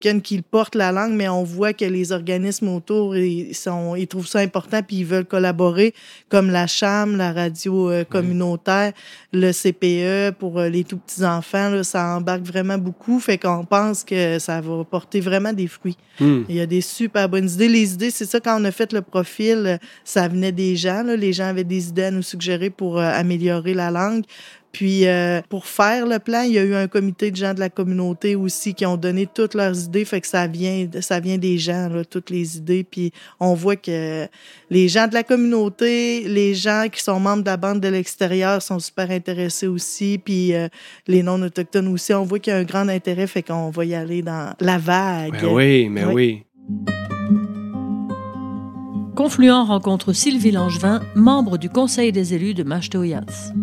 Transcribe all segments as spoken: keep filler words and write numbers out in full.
qui portent la langue, mais on voit que les organismes autour, ils, sont, ils trouvent ça important puis ils veulent collaborer, comme la C H A M, la radio euh, communautaire, oui. le C P E pour euh, les tout-petits-enfants, là, ça embarque vraiment beaucoup, fait qu'on pense que ça va porter vraiment des fruits. Mm. Il y a des super bonnes idées. Les idées, c'est ça, quand on a fait le profil, ça venait des gens, là, les gens avaient des idées à nous suggérer pour euh, améliorer la langue. Puis, euh, pour faire le plan, il y a eu un comité de gens de la communauté aussi qui ont donné toutes leurs idées. Fait que ça vient, ça vient des gens, là, toutes les idées. Puis, on voit que les gens de la communauté, les gens qui sont membres de la bande de l'extérieur sont super intéressés aussi. Puis, euh, les non-autochtones aussi, on voit qu'il y a un grand intérêt. Fait qu'on va y aller dans la vague. Ben oui, mais oui. oui. Confluent rencontre Sylvie Langevin, membre du Conseil des élus de Mashteuiatsi.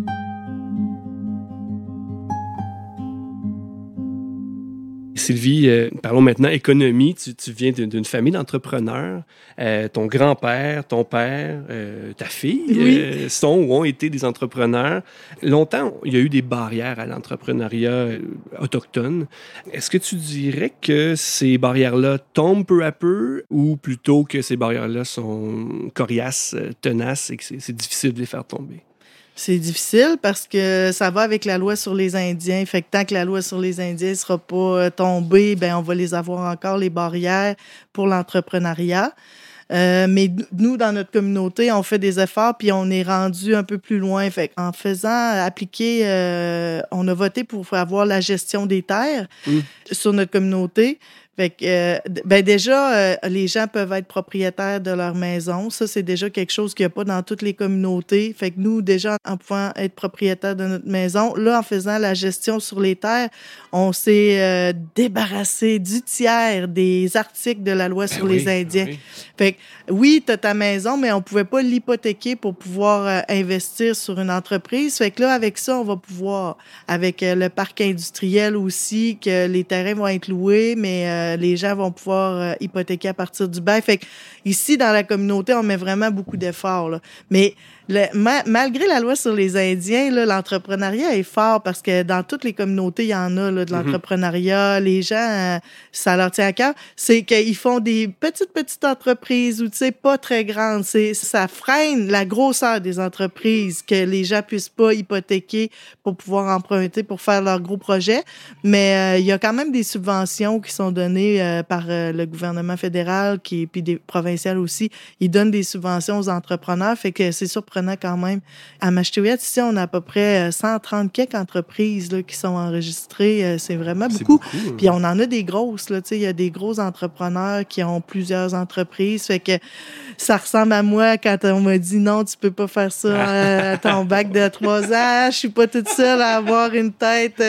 Sylvie, euh, parlons maintenant économie. Tu, tu viens d'une, d'une famille d'entrepreneurs. Euh, ton grand-père, ton père, euh, ta fille oui. euh, sont ou ont été des entrepreneurs. Longtemps, il y a eu des barrières à l'entrepreneuriat euh, autochtone. Est-ce que tu dirais que ces barrières-là tombent peu à peu ou plutôt que ces barrières-là sont coriaces, tenaces et que c'est, c'est difficile de les faire tomber? C'est difficile parce que ça va avec la loi sur les Indiens. Fait que tant que la loi sur les Indiens ne sera pas tombée, ben on va les avoir encore, les barrières pour l'entrepreneuriat. Euh, mais nous, dans notre communauté, on fait des efforts puis on est rendu un peu plus loin. Fait en faisant appliquer, euh, on a voté pour avoir la gestion des terres mmh. sur notre communauté. Fait que, euh, ben déjà, euh, les gens peuvent être propriétaires de leur maison. Ça, c'est déjà quelque chose qu'il n'y a pas dans toutes les communautés. Fait que nous, déjà, en pouvant être propriétaires de notre maison, là, en faisant la gestion sur les terres, on s'est euh, débarrassé du tiers des articles de la loi ben sur oui, les Indiens. Ben oui. Fait que, oui, tu as ta maison, mais on ne pouvait pas l'hypothéquer pour pouvoir euh, investir sur une entreprise. Fait que là, avec ça, on va pouvoir, avec euh, le parc industriel aussi, que les terrains vont être loués, mais euh, les gens vont pouvoir euh, hypothéquer à partir du bail. Fait que ici, dans la communauté, on met vraiment beaucoup d'efforts, là. Mais le, ma, malgré la loi sur les Indiens, là, l'entrepreneuriat est fort parce que dans toutes les communautés, il y en a là, de l'entrepreneuriat. Mm-hmm. Les gens, euh, ça leur tient à cœur. C'est qu'ils font des petites, petites entreprises ou, tu sais, pas très grandes. C'est, ça freine la grosseur des entreprises que les gens puissent pas hypothéquer pour pouvoir emprunter pour faire leurs gros projets. Mais euh, il y a quand même des subventions qui sont données euh, par euh, le gouvernement fédéral qui, puis des provinciales aussi. Ils donnent des subventions aux entrepreneurs. Fait que c'est surprenant quand même. À Mashteuiatsi, ici, on a à peu près cent trente quelques entreprises là, qui sont enregistrées. C'est vraiment beaucoup. beaucoup hein. Puis on en a des grosses. Là, il y a des gros entrepreneurs qui ont plusieurs entreprises. Fait que ça ressemble à moi quand on m'a dit non, tu peux pas faire ça à ton bac de trois ans. Je suis pas toute seule à avoir une tête.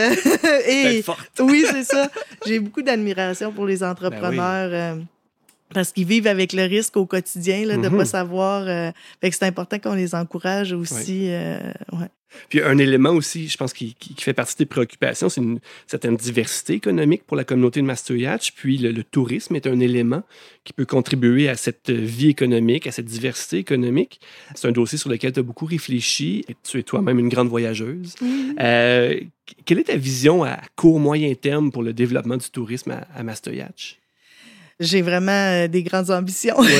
Et oui, c'est ça. J'ai beaucoup d'admiration pour les entrepreneurs. Ben oui. euh, Parce qu'ils vivent avec le risque au quotidien là, de ne mm-hmm. pas savoir. Euh, fait que c'est important qu'on les encourage aussi. Oui. Euh, ouais. Puis un élément aussi, je pense, qui, qui, qui fait partie des préoccupations, c'est une certaine diversité économique pour la communauté de Mashteuiatsi. Puis le, le tourisme est un élément qui peut contribuer à cette vie économique, à cette diversité économique. C'est un dossier sur lequel tu as beaucoup réfléchi. Et tu es toi-même une grande voyageuse. Mm-hmm. Euh, quelle est ta vision à court, moyen terme pour le développement du tourisme à, à Mashteuiatsi? J'ai vraiment euh, des grandes ambitions. Oui.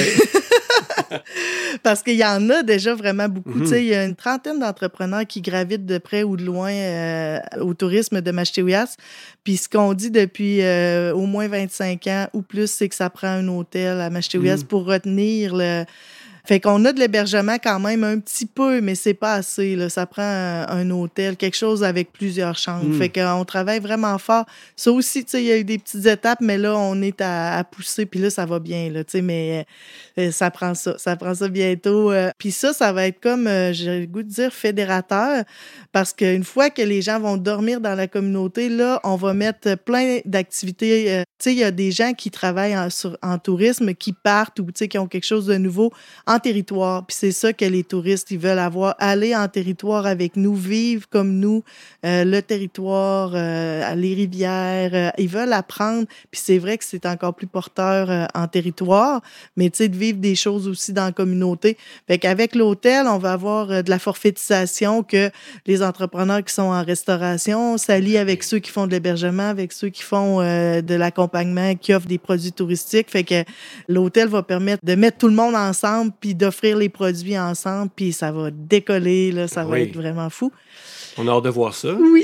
Parce qu'il y en a déjà vraiment beaucoup. Mm-hmm. Tu sais, il y a une trentaine d'entrepreneurs qui gravitent de près ou de loin euh, au tourisme de Mashteuiatsi. Puis ce qu'on dit depuis euh, au moins vingt-cinq ans ou plus, c'est que ça prend un hôtel à Mashteuiatsi mm. pour retenir le... Fait qu'on a de l'hébergement quand même un petit peu, mais c'est pas assez, là. Ça prend un, un hôtel, quelque chose avec plusieurs chambres. Mm. Fait qu'on travaille vraiment fort. Ça aussi, tu sais, il y a eu des petites étapes, mais là, on est à, à pousser, puis là, ça va bien, là, tu sais, mais euh, ça prend ça. Ça prend ça bientôt. Euh, puis ça, ça va être comme, euh, j'ai le goût de dire, fédérateur, parce qu'une fois que les gens vont dormir dans la communauté, là, on va mettre plein d'activités. Euh, tu sais, il y a des gens qui travaillent en, sur, en tourisme, qui partent ou, tu sais, qui ont quelque chose de nouveau en territoire. Puis c'est ça que les touristes, ils veulent avoir. Aller en territoire avec nous, vivre comme nous, euh, le territoire, euh, les rivières. Euh, ils veulent apprendre. Puis c'est vrai que c'est encore plus porteur euh, en territoire, mais tu sais, de vivre des choses aussi dans la communauté. Fait qu'avec l'hôtel, on va avoir euh, de la forfaitisation que les entrepreneurs qui sont en restauration s'allient avec ceux qui font de l'hébergement, avec ceux qui font euh, de l'accompagnement, qui offrent des produits touristiques. Fait que l'hôtel va permettre de mettre tout le monde ensemble puis d'offrir les produits ensemble, puis ça va décoller, là, ça va oui. être vraiment fou. On a hâte de voir ça. Oui,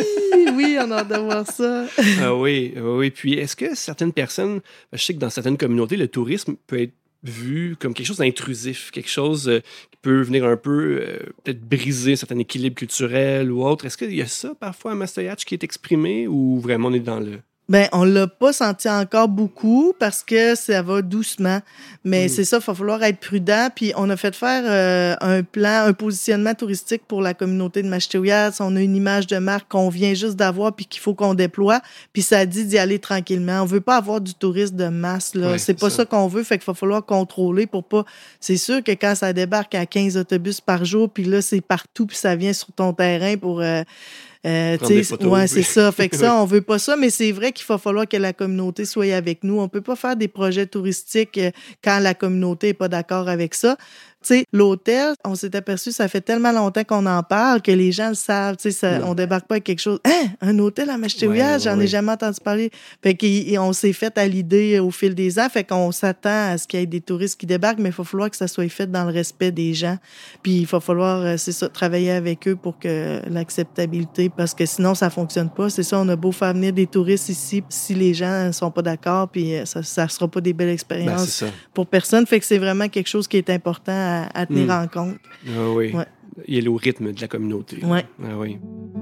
oui, on a hâte de voir ça. Ah oui, oui. Puis est-ce que certaines personnes, je sais que dans certaines communautés, le tourisme peut être vu comme quelque chose d'intrusif, quelque chose euh, qui peut venir un peu, euh, peut-être briser un certain équilibre culturel ou autre. Est-ce qu'il y a ça parfois à Mastoyatch qui est exprimé ou vraiment on est dans le... Ben, on l'a pas senti encore beaucoup parce que ça va doucement. Mais mmh. c'est ça, il va falloir être prudent. Puis on a fait faire euh, un plan, un positionnement touristique pour la communauté de Mastoyatch. On a une image de marque qu'on vient juste d'avoir puis qu'il faut qu'on déploie. Puis ça dit d'y aller tranquillement. On veut pas avoir du tourisme de masse, là. Ouais, c'est, c'est pas ça. ça qu'on veut. Fait qu'il va falloir contrôler pour pas... C'est sûr que quand ça débarque à quinze autobus par jour, puis là, c'est partout, puis ça vient sur ton terrain pour... Euh, Euh, des photos, ouais, oui. c'est ça. Fait que ça, on veut pas ça, mais c'est vrai qu'il va falloir que la communauté soit avec nous. On peut pas faire des projets touristiques quand la communauté est pas d'accord avec ça. Tu sais, l'hôtel, on s'est aperçu, ça fait tellement longtemps qu'on en parle que les gens le savent. Tu sais, on débarque pas avec quelque chose. Hein, un hôtel à Mastoyatch, ouais, j'en ouais. ai jamais entendu parler. Fait qu'on s'est fait à l'idée au fil des ans. Fait qu'on s'attend à ce qu'il y ait des touristes qui débarquent, mais il va falloir que ça soit fait dans le respect des gens. Puis il va falloir, c'est ça, travailler avec eux pour que l'acceptabilité, parce que sinon ça fonctionne pas. C'est ça, on a beau faire venir des touristes ici, si les gens ne sont pas d'accord, puis ça, ça sera pas des belles expériences ben, pour personne. Fait que c'est vraiment quelque chose qui est important à À, à tenir mmh. en compte. Ah oui. Ouais. Il est au rythme de la communauté. Ouais. Ah oui.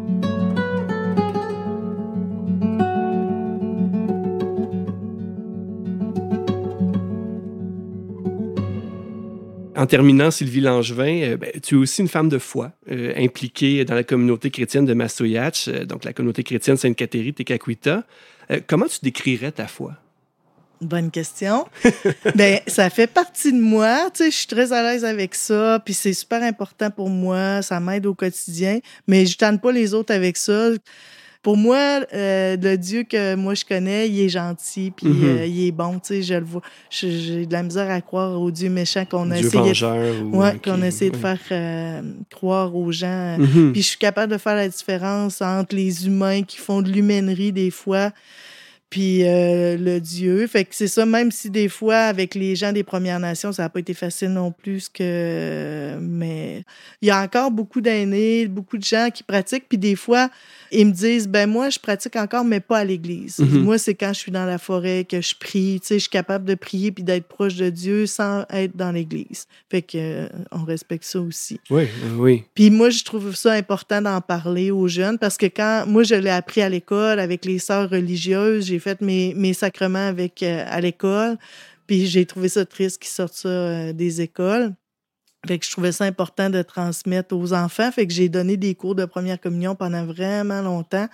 En terminant, Sylvie Langevin, euh, ben, tu es aussi une femme de foi, euh, impliquée dans la communauté chrétienne de Mastoyatch, euh, donc la communauté chrétienne Sainte-Catherine-Tekakwitha. Euh, comment tu décrirais ta foi? Bonne question. Ben, ça fait partie de moi. Tu sais, je suis très à l'aise avec ça. Puis c'est super important pour moi. Ça m'aide au quotidien. Mais je tente pas les autres avec ça. Pour moi, euh, le Dieu que moi je connais, il est gentil. Puis mm-hmm. euh, il est bon. Tu sais, je le vois. J'ai de la misère à croire au Dieu méchant qu'on a Dieu essayé. Vengeur, de... ou... Ouais, okay. qu'on a essayé ouais. de faire euh, croire aux gens. Mm-hmm. Puis je suis capable de faire la différence entre les humains qui font de l'humainerie des fois. Puis euh, le Dieu. Fait que c'est ça, même si des fois, avec les gens des Premières Nations, ça n'a pas été facile non plus. Que... Mais il y a encore beaucoup d'aînés, beaucoup de gens qui pratiquent. Puis des fois, ils me disent, ben moi, je pratique encore, mais pas à l'église. Mm-hmm. Moi, c'est quand je suis dans la forêt que je prie. Tu sais, je suis capable de prier puis d'être proche de Dieu sans être dans l'église. Fait que euh, on respecte ça aussi. Oui, euh, oui. Puis moi, je trouve ça important d'en parler aux jeunes parce que quand moi, je l'ai appris à l'école avec les sœurs religieuses, j'ai fait mes, mes sacrements avec, euh, à l'école, puis j'ai trouvé ça triste qu'ils sortent ça euh, des écoles. Fait que je trouvais ça important de transmettre aux enfants. Fait que j'ai donné des cours de première communion pendant vraiment longtemps.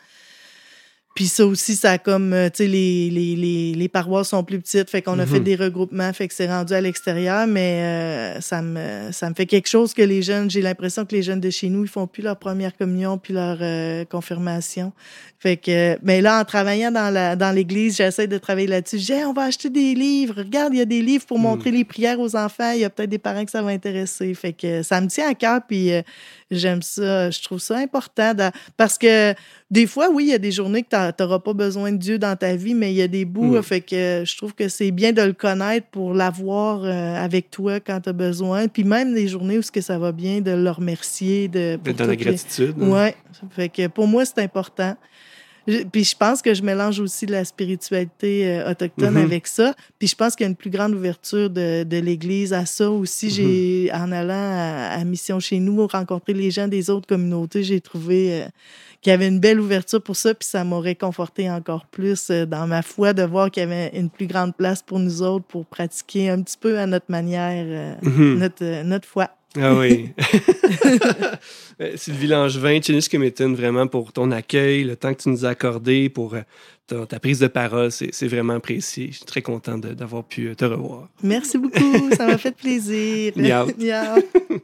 Puis ça aussi, ça a comme, tu sais, les, les, les, les paroisses sont plus petites, fait qu'on a mm-hmm. fait des regroupements, fait que c'est rendu à l'extérieur, mais euh, ça me ça me fait quelque chose que les jeunes, j'ai l'impression que les jeunes de chez nous, ils font plus leur première communion puis leur euh, confirmation. Fait que, mais là, en travaillant dans la dans l'église, j'essaie de travailler là-dessus. J'ai, on va acheter des livres. Regarde, il y a des livres pour mm. montrer les prières aux enfants. Il y a peut-être des parents que ça va intéresser. Fait que ça me tient à cœur, puis euh, j'aime ça. Je trouve ça important de, parce que des fois, oui, il y a des journées que tu n'auras pas besoin de Dieu dans ta vie, mais il y a des bouts. Mm. Fait que je trouve que c'est bien de le connaître pour l'avoir euh, avec toi quand tu as besoin. Puis même des journées où ce que ça va bien, de le remercier. De, pour dans la gratitude. Les... Hein? Oui. Fait que pour moi, c'est important. Puis je pense que je mélange aussi la spiritualité euh, autochtone mm-hmm. avec ça. Puis je pense qu'il y a une plus grande ouverture de, de l'Église à ça aussi. Mm-hmm. J'ai, en allant à, à Mission chez nous, rencontrer les gens des autres communautés, j'ai trouvé euh, qu'il y avait une belle ouverture pour ça. Puis ça m'a réconforté encore plus euh, dans ma foi de voir qu'il y avait une plus grande place pour nous autres pour pratiquer un petit peu à notre manière euh, mm-hmm. notre, euh, notre foi. Ah oui. Sylvie Langevin, Témiscamingue, vraiment pour ton accueil, le temps que tu nous as accordé, pour ta, ta prise de parole, c'est, c'est vraiment apprécié. Je suis très content de, d'avoir pu te revoir. Merci beaucoup, ça m'a fait plaisir. Miaou. Miaou.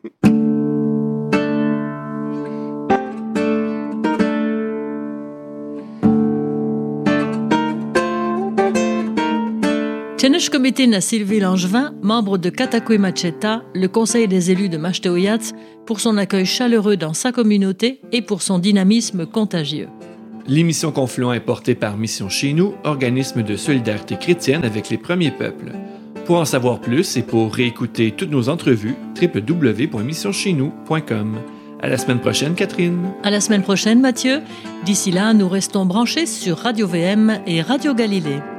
Témiscamingue à Sylvie Langevin, membre de Katakoué Macheta, le conseil des élus de Machtéoyats, pour son accueil chaleureux dans sa communauté et pour son dynamisme contagieux. L'émission Confluent est portée par Mission Chez Nous, organisme de solidarité chrétienne avec les premiers peuples. Pour en savoir plus et pour réécouter toutes nos entrevues, w w w point mission chez nous point com. À la semaine prochaine, Catherine. À la semaine prochaine, Mathieu. D'ici là, nous restons branchés sur Radio V M et Radio Galilée.